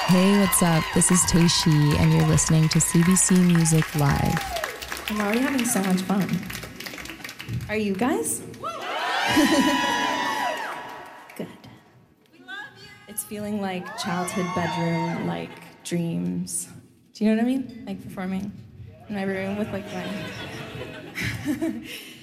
Hey, what's up? This is Teishi, and you're listening to CBC Music Live. I'm already having so much fun. Are you guys? Good. We love you. It's feeling like childhood bedroom, like dreams. Do you know what I mean? Like performing in my room with like my...